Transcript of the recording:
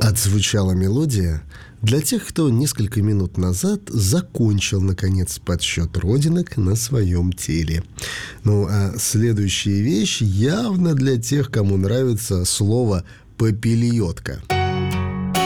Отзвучала мелодия для тех, кто несколько минут назад закончил, наконец, подсчет родинок на своем теле. Ну, а следующая вещь явно для тех, кому нравится слово «попельотка».